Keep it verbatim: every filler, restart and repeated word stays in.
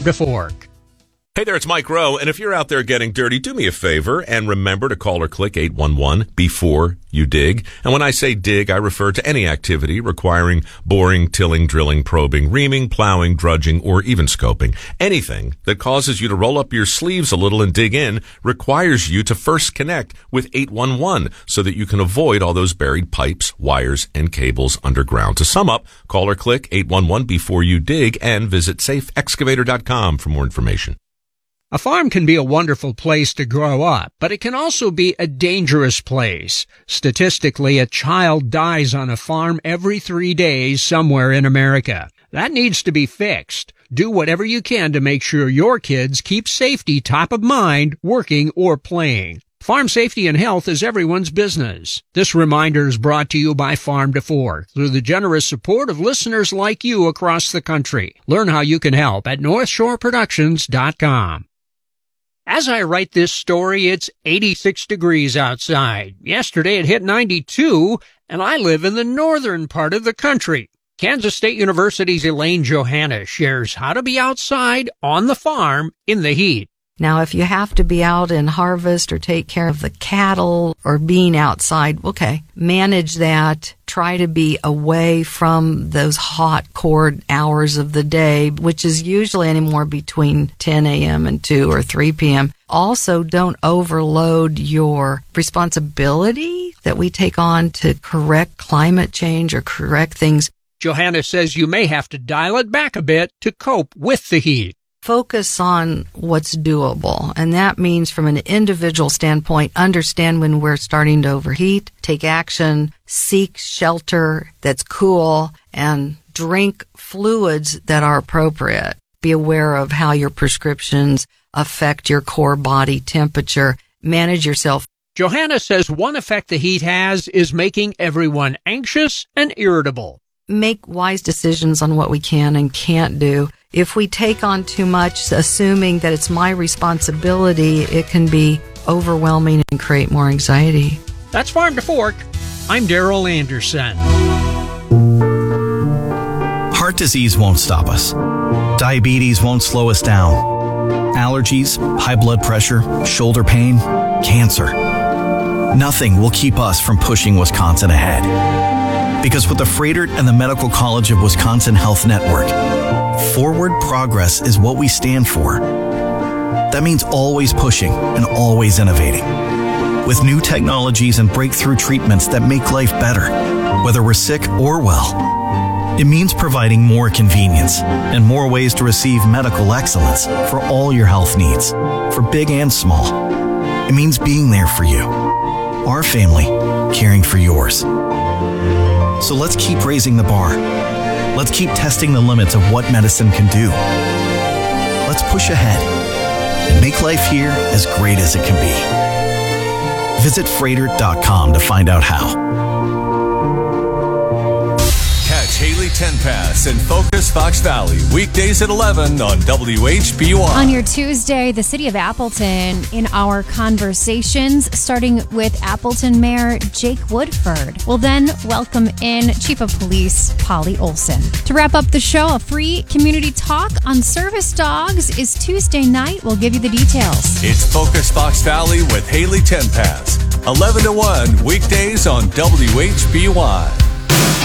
to Fork. Hey there, it's Mike Rowe, and if you're out there getting dirty, do me a favor and remember to call or click eight one one before you dig. And when I say dig, I refer to any activity requiring boring, tilling, drilling, probing, reaming, plowing, drudging, or even scoping. Anything that causes you to roll up your sleeves a little and dig in requires you to first connect with eight one one so that you can avoid all those buried pipes, wires, and cables underground. To sum up, call or click eight one one before you dig and visit safe excavator dot com for more information. A farm can be a wonderful place to grow up, but it can also be a dangerous place. Statistically, a child dies on a farm every three days somewhere in America. That needs to be fixed. Do whatever you can to make sure your kids keep safety top of mind, working or playing. Farm safety and health is everyone's business. This reminder is brought to you by Farm to Fork through the generous support of listeners like you across the country. Learn how you can help at north shore productions dot com. As I write this story, it's eighty-six degrees outside. Yesterday it hit ninety-two, and I live in the northern part of the country. Kansas State University's Elaine Johanna shares how to be outside on the farm in the heat. Now, if you have to be out and harvest or take care of the cattle or being outside, okay, manage that. Try to be away from those hot core hours of the day, which is usually anywhere between ten a.m. and two or three p.m. Also, don't overload your responsibility that we take on to correct climate change or correct things. Johanna says you may have to dial it back a bit to cope with the heat. Focus on what's doable, and that means from an individual standpoint, understand when we're starting to overheat, take action, seek shelter that's cool, and drink fluids that are appropriate. Be aware of how your prescriptions affect your core body temperature. Manage yourself. Johanna says one effect the heat has is making everyone anxious and irritable. Make wise decisions on what we can and can't do. If we take on too much, assuming that it's my responsibility, it can be overwhelming and create more anxiety. That's Farm to Fork. I'm Daryl Anderson. Heart disease won't stop us. Diabetes won't slow us down. Allergies, high blood pressure, shoulder pain, cancer. Nothing will keep us from pushing Wisconsin ahead. Because with the Froedtert and the Medical College of Wisconsin Health Network, forward progress is what we stand for. That means always pushing and always innovating. With new technologies and breakthrough treatments that make life better, whether we're sick or well. It means providing more convenience and more ways to receive medical excellence for all your health needs, for big and small. It means being there for you, our family, caring for yours. So let's keep raising the bar. Let's keep testing the limits of what medicine can do. Let's push ahead and make life here as great as it can be. Visit Froedtert dot com to find out how. Catch Haley Tenpass and Focus Fox Valley weekdays at eleven on W H B Y. On your Tuesday, the city of Appleton in our conversations, starting with Appleton Mayor Jake Woodford. We'll then welcome in Chief of Police Polly Olson. To wrap up the show, a free community talk on service dogs is Tuesday night. We'll give you the details. It's Focus Fox Valley with Haley Tenpass, eleven to one weekdays on W H B Y.